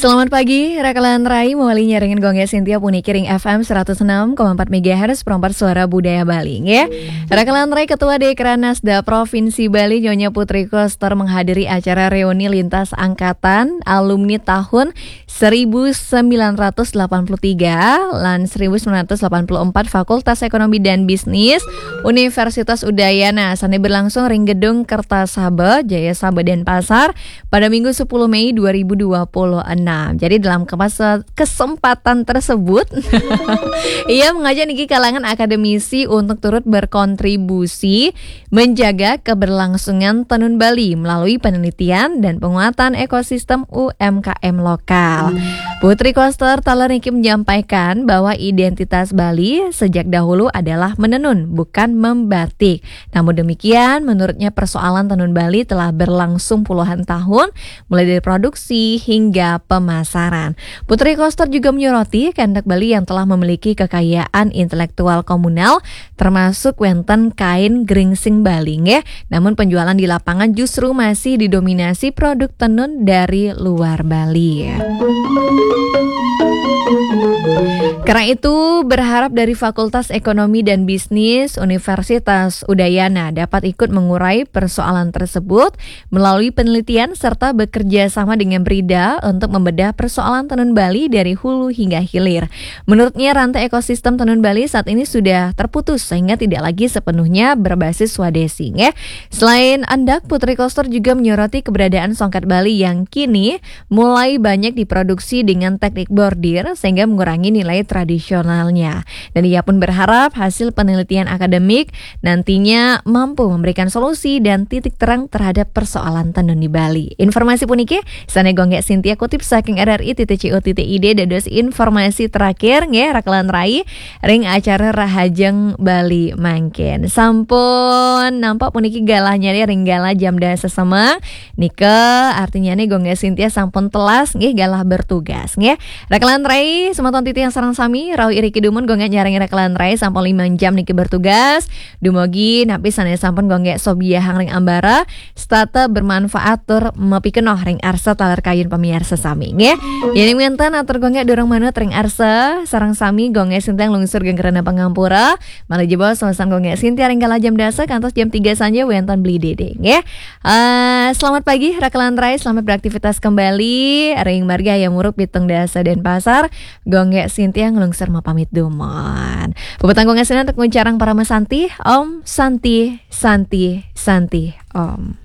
Selamat pagi, Rakalan Rai mewali nyaringin gongnya Sintia Punikiring FM 106,4 MHz perempat suara budaya Bali ya. Rakalan Rai Ketua Dekranasda Provinsi Bali Nyonya Putri Koster menghadiri acara reuni lintas angkatan alumni tahun 1983 lan 1984 Fakultas Ekonomi dan Bisnis Universitas Udayana sane berlangsung ring gedung Kertasabe, Jaya Sabe Denpasar pada Minggu 10 Mei 2026. Jadi dalam kesempatan tersebut ia mengajak niki kalangan akademisi untuk turut berkontribusi menjaga keberlangsungan tenun Bali melalui penelitian dan penguatan ekosistem UMKM lokal. Putri Koster Taleniki menyampaikan bahwa identitas Bali sejak dahulu adalah menenun, bukan membatik. Namun demikian, menurutnya persoalan tenun Bali telah berlangsung puluhan tahun, mulai dari produksi hingga pemasaran. Putri Koster juga menyoroti kehendak Bali yang telah memiliki kekayaan intelektual komunal, termasuk wenten kain geringsing Bali, ya. Namun penjualan di lapangan justru masih didominasi produk tenun dari luar Bali. Karena itu berharap dari Fakultas Ekonomi dan Bisnis Universitas Udayana dapat ikut mengurai persoalan tersebut melalui penelitian serta bekerja sama dengan Brida untuk membedah persoalan tenun Bali dari hulu hingga hilir. Menurutnya rantai ekosistem tenun Bali saat ini sudah terputus sehingga tidak lagi sepenuhnya berbasis swadesi. Ya. Selain Andak, Putri Koster juga menyoroti keberadaan songket Bali yang kini mulai banyak diproduksi dengan teknik bordir sehingga mengurangi nilai tradisionalnya. Dan ia pun berharap hasil penelitian akademik nantinya mampu memberikan solusi dan titik terang terhadap persoalan tenun di Bali. Informasi punike, sana gonggek Sintia kutip saking RRI.co.id dados informasi terakhir nge Rakalan Rai ring acara Rahajeng Bali mangken. Sampun nampak puniki galahnya nih ring galah jam dan sesama nike artinya nih gonggek Sintia sampun telas nge galah bertugas nge. Rakalan Rai semoton titi yang sarang sami rau iri kidumun gonggek nyarangi Rakalan Rai sampun 5 jam niki bertugas dumugi napi sanaya sampun gonggek sobiahang ring ambara stata bermanfaat tur mepikenoh ring arsa taler kayun pemirsa sami nge. Yani ngenten atur gonggek dorong manut ring arsa sarang sami gonggek Sintia lungsur gengkerana pangampura malah jebol semasan gonggek Sintia ring kala jam dasa kantos jam 3 saja wentan beli dede nge. Selamat pagi Rakalan Rai, selamat beraktivitas kembali ring marga yang muruk pitung dasa Denpasar gonggek Sintia ngelungsur ma pamit dumon. Pepetang gonggek Sintia untuk nguncarang para mesanti Om Santi Santi Santi Om.